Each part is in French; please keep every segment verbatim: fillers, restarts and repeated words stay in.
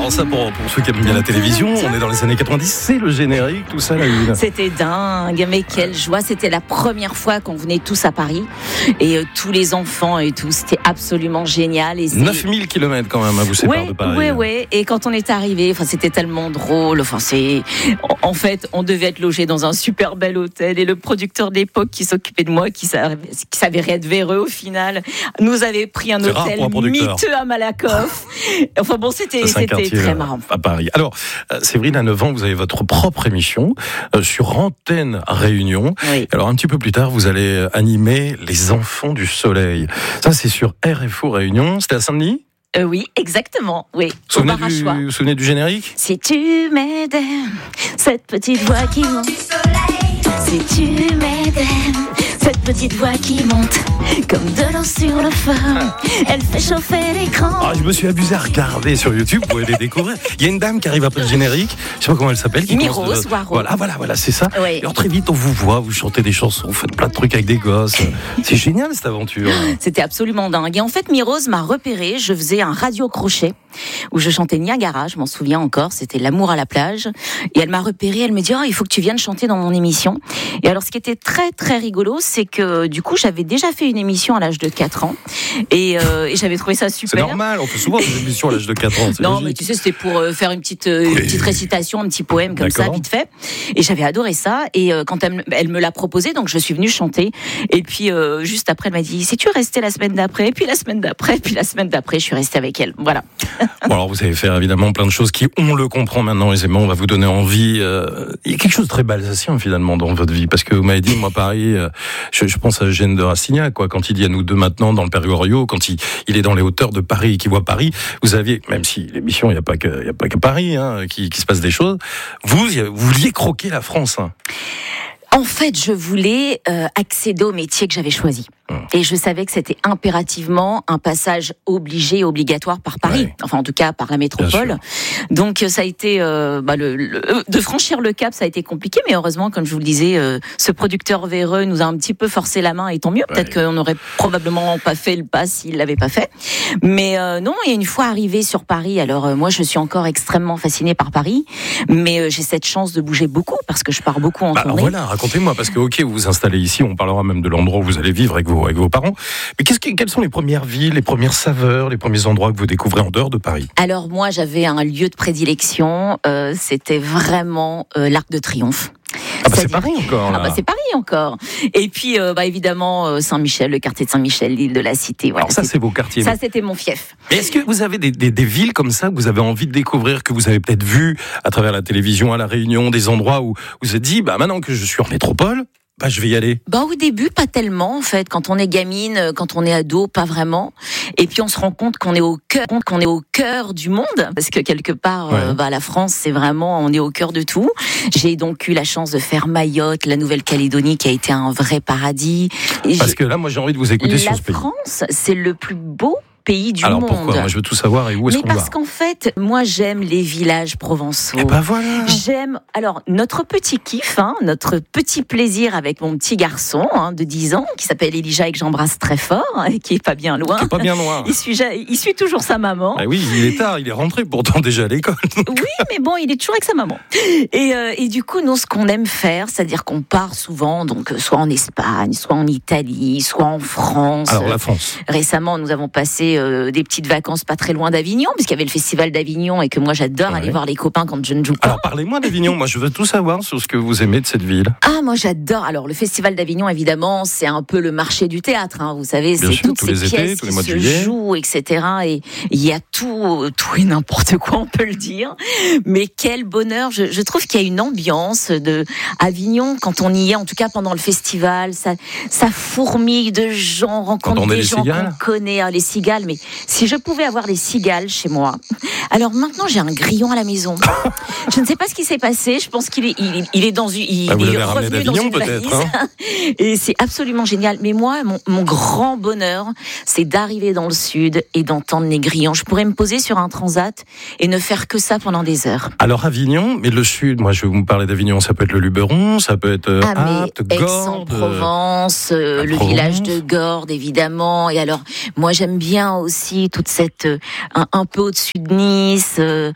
Alors ça, pour, pour ceux qui aiment bien la télévision, on est dans les années quatre-vingt-dix, c'est le générique, tout ça, la une. C'était dingue, mais quelle joie. C'était la première fois qu'on venait tous à Paris. Et euh, tous les enfants et tout, c'était absolument génial. Et neuf mille kilomètres quand même, à vous séparer ouais, de Paris. Oui, oui. Et quand on est arrivé, enfin, c'était tellement drôle. Enfin, c'est... En fait, on devait être logé dans un super bel hôtel. Et le producteur de l'époque qui s'occupait de moi, qui s'avérait être véreux au final, nous avait pris un c'est hôtel miteux à Malakoff. Enfin bon, c'était, c'était très marrant. À Paris. Alors, euh, Séverine, à neuf ans, vous avez votre propre émission euh, sur Antenne Réunion. Oui. Alors, un petit peu plus tard, vous allez animer Les Enfants du Soleil. Ça, c'est sur R F O Réunion. C'était à Saint-Denis ? Euh, oui, exactement. Oui. Vous vous souvenez, du, vous vous souvenez du générique ? Si tu m'aidais, cette petite voix qui monte. Si tu m'aidais, cette petite voix qui monte comme de l'eau sur le feu, elle fait chauffer l'écran. Ah, je me suis abusé à regarder sur YouTube, vous pouvez les découvrir. Il y a une dame qui arrive après le générique, je sais pas comment elle s'appelle. Qui Mirose de... Waro. Voilà, voilà, voilà, c'est ça. Oui. Et alors très vite, on vous voit, vous chantez des chansons, vous faites plein de trucs avec des gosses. C'est génial cette aventure. C'était absolument dingue. Et en fait, Mirose m'a repéré. Je faisais un radio crochet où je chantais Niagara, je m'en souviens encore. C'était L'amour à la plage. Et elle m'a repéré. Elle me dit, oh, il faut que tu viennes chanter dans mon émission. Et alors, ce qui était très très rigolo, c'est que du coup, j'avais déjà fait une émission à l'âge de quatre ans et, euh, et j'avais trouvé ça super. C'est normal, on fait souvent des émissions à l'âge de quatre ans. Non, logique. mais tu sais, c'était pour euh, faire une petite euh, une petite récitation, un petit poème comme D'accord. ça, vite fait. Et j'avais adoré ça. Et euh, quand elle, elle me l'a proposé, donc je suis venue chanter. Et puis euh, juste après, elle m'a dit, si tu restais la semaine d'après, puis la semaine d'après, puis la semaine d'après, je suis restée avec elle. Voilà. Bon, alors vous savez faire évidemment plein de choses qui, on le comprend maintenant aisément, on va vous donner envie. Euh, il y a quelque chose de très balsacien finalement dans votre vie, parce que vous m'avez dit, moi Paris, euh, je, je pense à Eugène de Rastignac, quoi. Quand il dit à nous deux maintenant dans le Père Goriot, quand il, il est dans les hauteurs de Paris et qu'il voit Paris, vous aviez, même si l'émission, il n'y a pas que, il y a pas que Paris, hein, qui, qui se passe des choses, vous, vous vouliez croquer la France. Hein. En fait, je voulais euh, accéder au métier que j'avais choisi. Et je savais que c'était impérativement un passage obligé et obligatoire par Paris, ouais. Enfin en tout cas par la métropole. Donc ça a été euh, bah, le, le, de franchir le cap, ça a été compliqué, mais heureusement, comme je vous le disais, euh, ce producteur véreux nous a un petit peu forcé la main, et tant mieux. Peut-être ouais. qu'on n'aurait probablement pas fait le pas s'il l'avait pas fait. Mais euh, non, et une fois arrivé sur Paris, alors euh, moi je suis encore extrêmement fascinée par Paris, mais euh, j'ai cette chance de bouger beaucoup parce que je pars beaucoup en bah, tournée. Voilà, racontez-moi, parce que ok, vous vous installez ici, on parlera même de l'endroit où vous allez vivre avec vos avec vos parents. Mais qu'est-ce que, quelles sont les premières villes, les premières saveurs, les premiers endroits que vous découvrez en dehors de Paris ? Alors moi, j'avais un lieu de prédilection. Euh, c'était vraiment euh, l'Arc de Triomphe. Ah bah c'est Paris encore là. Ah bah c'est Paris encore. Et puis euh, bah évidemment euh, Saint-Michel, le quartier de Saint-Michel, l'île de la Cité. Voilà, alors ça c'est, c'est vos quartiers. Ça c'était mon fief. Et est-ce que vous avez des, des, des villes comme ça que vous avez envie de découvrir, que vous avez peut-être vu à travers la télévision à La Réunion, des endroits où vous vous êtes dit bah maintenant que je suis en métropole, bah, je vais y aller. Bah, au début, pas tellement, en fait. Quand on est gamine, quand on est ado, pas vraiment. Et puis, on se rend compte qu'on est au cœur, qu'on est au cœur du monde. Parce que quelque part, ouais. euh, bah, la France, c'est vraiment, on est au cœur de tout. J'ai donc eu la chance de faire Mayotte, la Nouvelle-Calédonie, qui a été un vrai paradis. Et parce que là, moi, j'ai envie de vous écouter la sur ce pays. La France, c'est le plus beau pays du Alors monde. pourquoi ? Moi, je veux tout savoir et où est-ce Mais qu'on va ? parce qu'en fait, moi j'aime les villages provençaux. Et ben voilà. J'aime alors notre petit kiff, hein, notre petit plaisir avec mon petit garçon hein, de dix ans qui s'appelle Elijah et que j'embrasse très fort, hein, et qui est pas bien loin. Qui est pas bien loin. Il suit, il suit toujours sa maman. Ah oui, il est tard, il est rentré pourtant déjà à l'école. Oui, mais bon, il est toujours avec sa maman. Et, euh, et du coup, nous, ce qu'on aime faire, c'est-à-dire qu'on part souvent, donc soit en Espagne, soit en Italie, soit en France. Alors la France. Récemment, nous avons passé euh, des petites vacances pas très loin d'Avignon, puisqu'il y avait le festival d'Avignon et que moi j'adore ouais. aller voir les copains quand je ne joue pas. Alors parlez-moi d'Avignon, moi je veux tout savoir sur ce que vous aimez de cette ville. Ah, moi j'adore. Alors le festival d'Avignon, évidemment, c'est un peu le marché du théâtre, hein, vous savez, bien c'est sûr, toutes tous ces les pièces étés, tous les mois qui de se juillet. jouent, et cetera. Et il y a tout, tout et n'importe quoi, on peut le dire. Mais quel bonheur. Je, je trouve qu'il y a une ambiance de Avignon quand on y est, en tout cas pendant le festival, ça, ça fourmille de gens, on rencontre des gens qu'on connaît, hein, les cigales. Mais si je pouvais avoir des cigales chez moi. Alors maintenant, j'ai un grillon à la maison. Je ne sais pas ce qui s'est passé. Je pense qu'il est, il, il est dans une, il, ah, vous il est revenu dans une valise. Hein. Et c'est absolument génial. Mais moi, mon, mon grand bonheur, c'est d'arriver dans le sud et d'entendre les grillons. Je pourrais me poser sur un transat et ne faire que ça pendant des heures. Alors Avignon, mais le sud, moi je vais vous parler d'Avignon, ça peut être le Luberon, ça peut être ah, Apt, Gordes, Aix-en-Provence, euh, le Provence. village de Gordes, évidemment. Et alors, moi j'aime bien bien aussi toute cette euh, un, un peu au-dessus de Nice, euh,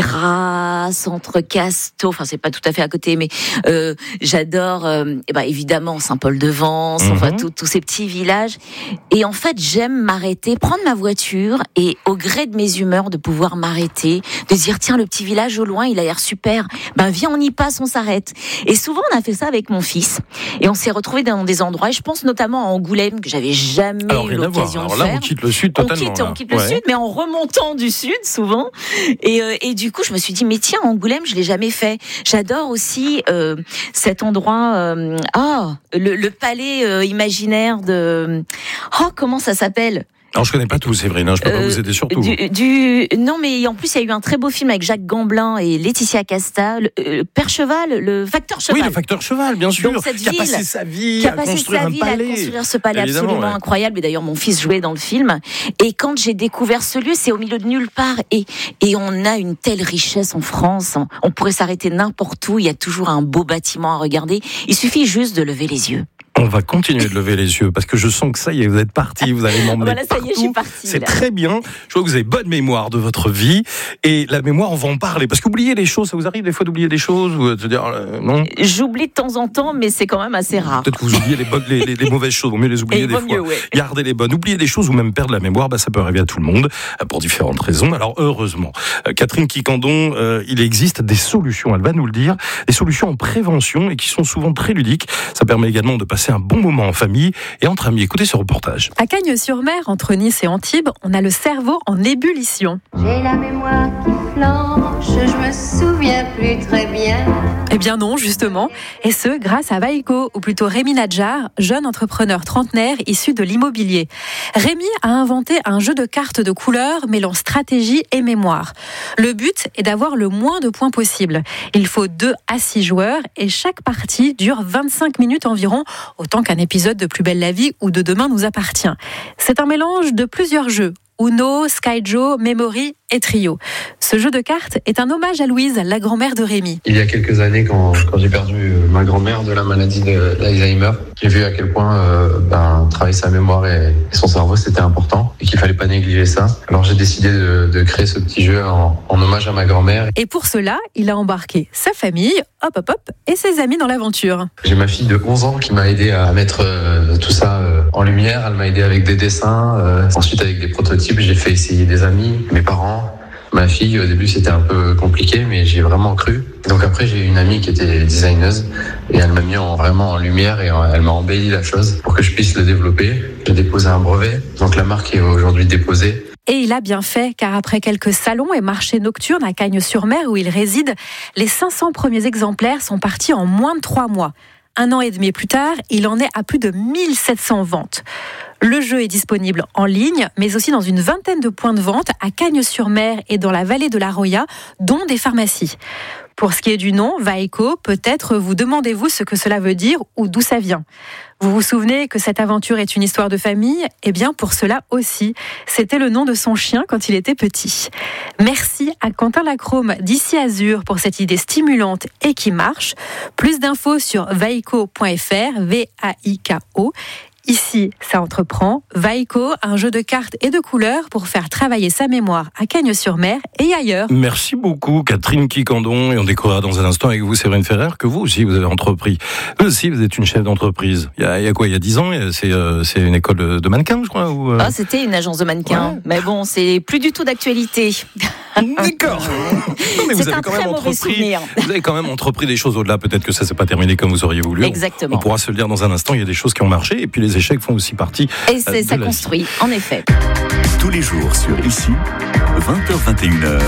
Grasse, entre Casteau. Enfin, c'est pas tout à fait à côté, mais euh, j'adore. Euh, et ben évidemment Saint-Paul-de-Vence. Mm-hmm. Enfin, tous ces petits villages. Et en fait, j'aime m'arrêter, prendre ma voiture et au gré de mes humeurs de pouvoir m'arrêter, de dire tiens le petit village au loin, il a l'air super. Ben viens, on y passe, on s'arrête. Et souvent on a fait ça avec mon fils. Et on s'est retrouvés dans des endroits. Et je pense notamment à Angoulême que j'avais jamais Alors, eu l'occasion de Alors là, faire. on quitte le sud totalement. On quitte, là. on quitte le ouais. sud, mais en remontant du sud souvent. Et, euh, et du coup, je me suis dit mais tiens, Angoulême, je l'ai jamais fait. J'adore aussi euh, cet endroit. Euh, ah, le, le palais euh, imaginaire de. Oh, comment ça s'appelle? Alors je connais pas tout, Séverine, hein, je peux euh, pas vous aider surtout. Du, du, non, mais en plus il y a eu un très beau film avec Jacques Gamblin et Laetitia Casta, le, le Père Cheval, le Facteur Cheval. Oui, le Facteur Cheval, bien sûr. Donc, cette qui a ville, passé sa vie qui a à passé construire sa un vie palais. à construire ce palais Évidemment, absolument ouais. incroyable. Et d'ailleurs mon fils jouait dans le film. Et quand j'ai découvert ce lieu, c'est au milieu de nulle part. Et et on a une telle richesse en France. On pourrait s'arrêter n'importe où. Il y a toujours un beau bâtiment à regarder. Il suffit juste de lever les yeux. On va continuer de lever les yeux parce que je sens que ça y est, vous êtes parti, vous allez m'emmener voilà, ça y est, je suis partie. C'est là. très bien. Je vois que vous avez bonne mémoire de votre vie et la mémoire, on va en parler parce qu'oublier les choses, ça vous arrive des fois d'oublier des choses ou de se dire euh, non. J'oublie de temps en temps, mais c'est quand même assez rare. Peut-être que vous oubliez les, bonnes, les, les, les mauvaises choses, vaut mieux les oublier et des vaut fois. Mieux, ouais. Gardez les bonnes, oublier des choses ou même perdre la mémoire, bah ça peut arriver à tout le monde pour différentes raisons. Alors heureusement, Catherine Quiquendon, euh, il existe des solutions, elle va nous le dire, des solutions en prévention et qui sont souvent très ludiques. Ça permet également de passer un bon moment en famille et entre amis. Écoutez ce reportage. À Cagnes-sur-Mer, entre Nice et Antibes, on a le cerveau en ébullition. J'ai la mémoire qui flanche, je me souviens plus très bien. Eh bien non, justement. Et ce, grâce à Vaïko, ou plutôt Rémi Nadjar, jeune entrepreneur trentenaire issu de l'immobilier. Rémi a inventé un jeu de cartes de couleurs mêlant stratégie et mémoire. Le but est d'avoir le moins de points possible. Il faut deux à six joueurs et chaque partie dure vingt-cinq minutes environ, autant qu'un épisode de Plus belle la vie ou de Demain nous appartient. C'est un mélange de plusieurs jeux. Uno, Skyjo, Memory et Trio. Ce jeu de cartes est un hommage à Louise, la grand-mère de Rémi. Il y a quelques années, quand, quand j'ai perdu ma grand-mère de la maladie de l'Alzheimer, j'ai vu à quel point euh, ben, travailler sa mémoire et, et son cerveau, c'était important et qu'il fallait pas négliger ça. Alors j'ai décidé de, de créer ce petit jeu en, en hommage à ma grand-mère. Et pour cela, il a embarqué sa famille, hop hop hop, et ses amis dans l'aventure. J'ai ma fille de onze ans qui m'a aidé à mettre euh, tout ça euh, en lumière. Elle m'a aidé avec des dessins, euh, ensuite avec des prototypes. J'ai fait essayer des amis, mes parents, ma fille. Au début, c'était un peu compliqué, mais j'ai vraiment cru. Donc après, j'ai une amie qui était designeuse et elle m'a mis en, vraiment en lumière et en, elle m'a embelli la chose pour que je puisse le développer. J'ai déposé un brevet, donc la marque est aujourd'hui déposée. Et il a bien fait, car après quelques salons et marchés nocturnes à Cagnes-sur-Mer où il réside, les cinq cents premiers exemplaires sont partis en moins de trois mois. Un an et demi plus tard, il en est à plus de mille sept cents ventes. Le jeu est disponible en ligne, mais aussi dans une vingtaine de points de vente à Cagnes-sur-Mer et dans la vallée de la Roya, dont des pharmacies. Pour ce qui est du nom, Vaïko, peut-être vous demandez-vous ce que cela veut dire ou d'où ça vient. Vous vous souvenez que cette aventure est une histoire de famille ? Eh bien, pour cela aussi, c'était le nom de son chien quand il était petit. Merci à Quentin Lacrome d'Ici Azur pour cette idée stimulante et qui marche. Plus d'infos sur vaïko point f r, V A I K O. Ici, ça entreprend. Vaïko, un jeu de cartes et de couleurs pour faire travailler sa mémoire à Cagnes-sur-Mer et ailleurs. Merci beaucoup, Catherine Quiquendon. Et on découvrira dans un instant avec vous, Séverine Ferrer, que vous aussi, vous avez entrepris. Vous aussi, vous êtes une chef d'entreprise. Il y a, il y a quoi, il y a dix ans, c'est, euh, c'est une école de, de mannequins, je crois ou euh... Ah, c'était une agence de mannequins. Ouais. Mais bon, c'est plus du tout d'actualité. D'accord. Non, mais c'est vous avez un quand très même mauvais entrepris, souvenir. Vous avez quand même entrepris des choses au-delà. Peut-être que ça s'est pas terminé comme vous auriez voulu. Exactement. On, on pourra se le dire dans un instant. Il y a des choses qui ont marché et puis les échecs font aussi partie. Et c'est, euh, ça la construit, vie. en effet. Tous les jours sur Ici, vingt heures vingt et une heures.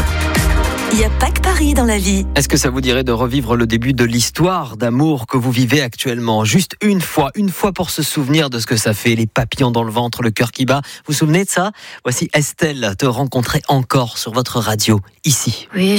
Il n'y a pas que Paris dans la vie. Est-ce que ça vous dirait de revivre le début de l'histoire d'amour que vous vivez actuellement ? Juste une fois, une fois pour se souvenir de ce que ça fait, les papillons dans le ventre, le cœur qui bat. Vous vous souvenez de ça ? Voici Estelle te rencontrer encore sur votre radio, Ici. Oui.